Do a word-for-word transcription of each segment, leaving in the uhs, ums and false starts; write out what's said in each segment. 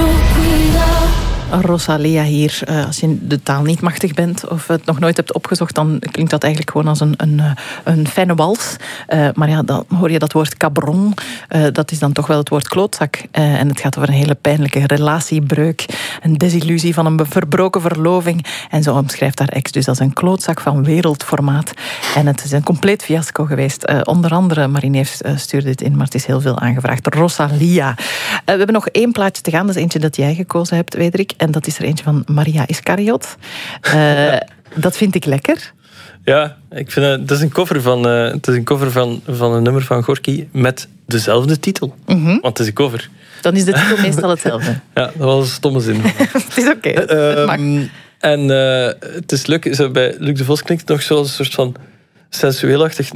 Rosalia hier. Uh, als je de taal niet machtig bent of het nog nooit hebt opgezocht, dan klinkt dat eigenlijk gewoon als een, een, een fijne wals. Uh, maar ja, dan hoor je dat woord cabron. Uh, dat is dan toch wel het woord klootzak. Uh, en het gaat over een hele pijnlijke relatiebreuk. Een desillusie van een verbroken verloving. En zo omschrijft haar ex dus als een klootzak van wereldformaat. En het is een compleet fiasco geweest. Uh, onder andere, Marineef uh, stuurde dit in, maar het is heel veel aangevraagd. Rosalia. Uh, we hebben nog één plaatje te gaan. Dat is eentje dat jij gekozen hebt, Wederik. En dat is er eentje van Maria Iscariot. Uh, dat vind ik lekker. Ja, ik vind het, het is een cover van, uh, het is een cover van, van een nummer van Gorky met dezelfde titel. Mm-hmm. Want het is een cover. Dan is de titel meestal hetzelfde. Ja, dat was een stomme zin. Het is oké. Okay. Uh, um, en uh, het is leuk, zo bij Luc de Vos klinkt het nog zoals een soort van sensueelachtig.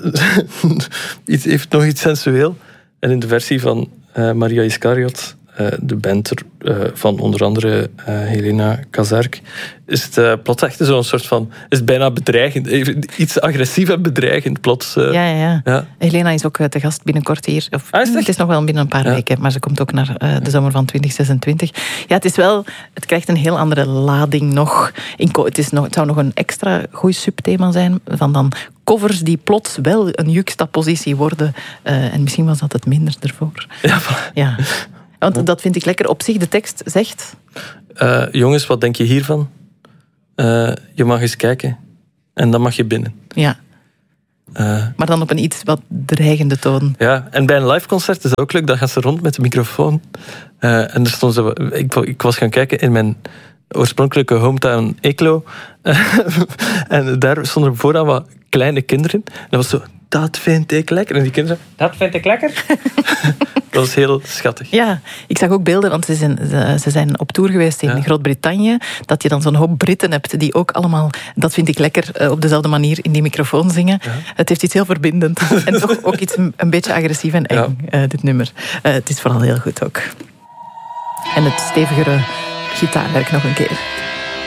Iets heeft nog iets sensueel. En in de versie van uh, Maria Iscariot, Uh, de band er, uh, van onder andere uh, Helena Kazark, is het uh, plots echt zo'n soort van, is het bijna bedreigend, even iets agressief en bedreigend plots. Uh, ja, ja, ja. Helena is ook te gast binnenkort hier. Of, ah, is het, het is nog wel binnen een paar ja. weken, maar ze komt ook naar uh, de zomer van twintig zesentwintig. Ja, het is wel, het krijgt een heel andere lading nog. In, het, is nog het zou nog een extra goed subthema zijn van dan covers die plots wel een juxtapositie worden. Uh, en misschien was dat het minder ervoor. Ja, ja. Want dat vind ik lekker. Op zich, de tekst zegt... Uh, jongens, wat denk je hiervan? Uh, je mag eens kijken. En dan mag je binnen. Ja. Uh, maar dan op een iets wat dreigende toon. Ja, en bij een live concert is dat ook leuk. Dan gaan ze rond met de microfoon. Uh, en er stond ze, ik, ik was gaan kijken in mijn oorspronkelijke hometown Eeklo. Uh, en daar stonden vooraan wat kleine kinderen. En dat was zo... Dat vind ik lekker. En die kinderen, dat vind ik lekker. Dat was heel schattig. Ja, ik zag ook beelden, want ze zijn, ze zijn op tour geweest in ja. Groot-Brittannië. Dat je dan zo'n hoop Britten hebt die ook allemaal, dat vind ik lekker, op dezelfde manier in die microfoon zingen. Ja. Het heeft iets heel verbindend. En toch ook iets een beetje agressief en eng, ja. uh, dit nummer. Uh, het is vooral heel goed ook. En het stevigere gitaarwerk nog een keer.